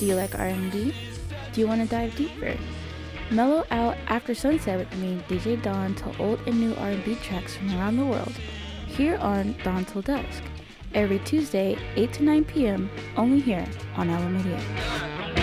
Do you like R&B? Do you want to dive deeper? Mellow out after sunset with me, DJ Dawn, to old and new R&B tracks from around the world, here on Dawn Till Dusk, every Tuesday, 8 to 9 p.m., only here on Alamo Media.